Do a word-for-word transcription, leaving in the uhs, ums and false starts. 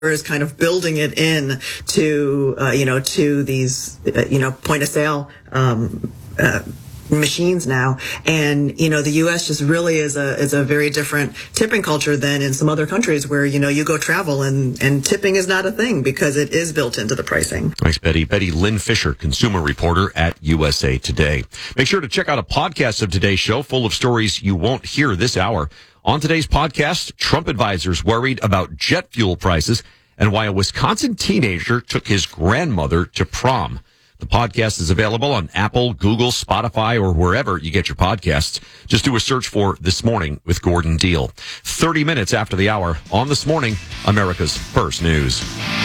is kind of building it in to, uh, you know, to these, uh, you know, point of sale, um, uh, machines now. And, you know, the U S just really is a, is a very different tipping culture than in some other countries where, you know, you go travel and, and tipping is not a thing because it is built into the pricing. Thanks, Betty. Betty Lynn Fisher, consumer reporter at U S A Today. Make sure to check out a podcast of today's show full of stories you won't hear this hour. On today's podcast, Trump advisors worried about jet fuel prices and why a Wisconsin teenager took his grandmother to prom. The podcast is available on Apple, Google, Spotify, or wherever you get your podcasts. Just do a search for This Morning with Gordon Deal. thirty minutes after the hour on This Morning, America's First News.